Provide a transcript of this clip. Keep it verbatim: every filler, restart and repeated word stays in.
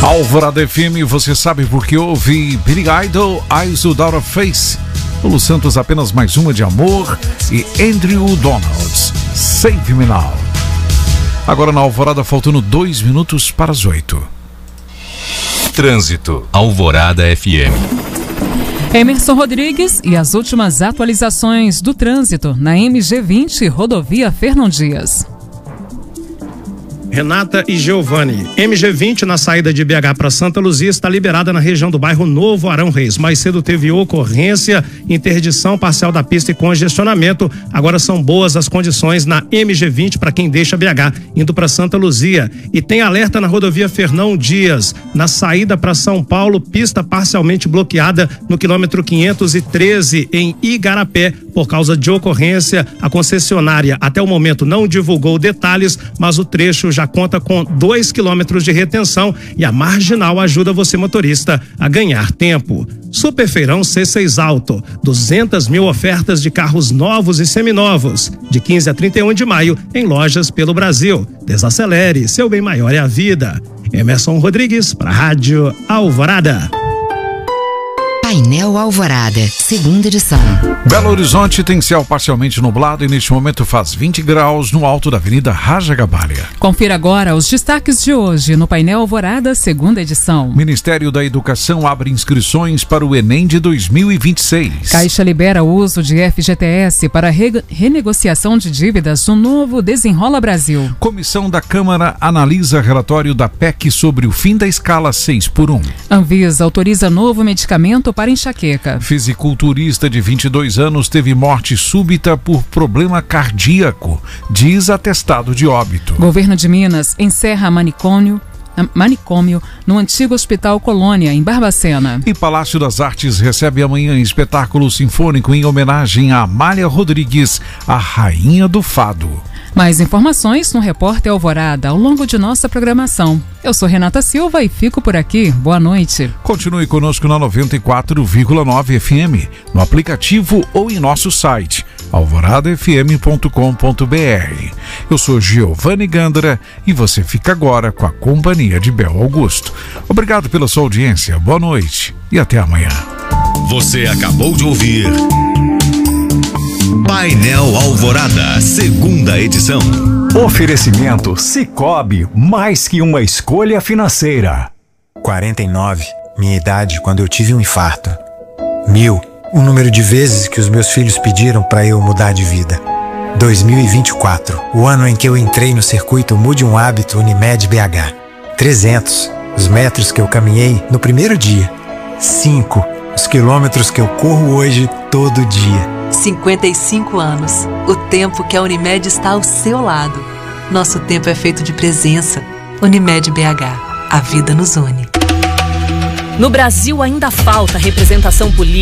Alvorada F M, você sabe por que ouve Billy Idol, Eyes Without a Face, Lulu Santos, Apenas Mais Uma de Amor e Andrew Donalds, Save Me Now. Agora na Alvorada, faltando dois minutos para as oito. Trânsito, Alvorada F M. Emerson Rodrigues e as últimas atualizações do trânsito na M G vinte, rodovia Fernão Dias. Renata e Giovanni, M G vinte na saída de B H para Santa Luzia está liberada na região do bairro Novo Arão Reis. Mais cedo teve ocorrência, interdição parcial da pista e congestionamento. Agora são boas as condições na M G vinte para quem deixa B H indo para Santa Luzia. E tem alerta na rodovia Fernão Dias, na saída para São Paulo, pista parcialmente bloqueada no quilômetro quinhentos e treze em Igarapé por causa de ocorrência. A concessionária até o momento não divulgou detalhes, mas o trecho já conta com dois quilômetros de retenção e a marginal ajuda você, motorista, a ganhar tempo. Superfeirão C seis Auto, duzentas mil ofertas de carros novos e seminovos, de quinze a trinta e um de maio, em lojas pelo Brasil. Desacelere, seu bem maior é a vida. Emerson Rodrigues, para a Rádio Alvorada. Painel Alvorada, segunda edição. Belo Horizonte tem céu parcialmente nublado e neste momento faz vinte graus no alto da Avenida Raja Gabalha. Confira agora os destaques de hoje no Painel Alvorada, segunda edição. Ministério da Educação abre inscrições para o Enem de dois mil e vinte e seis. Caixa libera o uso de F G T S para re- renegociação de dívidas no novo Desenrola Brasil. Comissão da Câmara analisa relatório da P E C sobre o fim da escala seis por um. Anvisa autoriza novo medicamento para enxaqueca. Fisiculturista de vinte e dois anos teve morte súbita por problema cardíaco, diz atestado de óbito. Governo de Minas encerra manicômio, manicômio no antigo Hospital Colônia, em Barbacena. E Palácio das Artes recebe amanhã espetáculo sinfônico em homenagem a Amália Rodrigues, a rainha do fado. Mais informações no Repórter Alvorada ao longo de nossa programação. Eu sou Renata Silva e fico por aqui. Boa noite. Continue conosco na noventa e quatro vírgula nove F M, no aplicativo ou em nosso site alvorada f m ponto com ponto b r. Eu sou Giovanni Gandra e você fica agora com a companhia de Bel Augusto. Obrigado pela sua audiência, boa noite e até amanhã. Você acabou de ouvir Painel Alvorada, segunda edição. Oferecimento Sicoob, mais que uma escolha financeira. quarenta e nove, minha idade quando eu tive um infarto. Mil, o número de vezes que os meus filhos pediram para eu mudar de vida. dois mil e vinte e quatro, o ano em que eu entrei no circuito Mude um Hábito Unimed B H. trezentos, os metros que eu caminhei no primeiro dia. cinco, os quilômetros que eu corro hoje todo dia. cinquenta e cinco anos, o tempo que a Unimed está ao seu lado. Nosso tempo é feito de presença. Unimed B H, a vida nos une. No Brasil ainda falta representação política.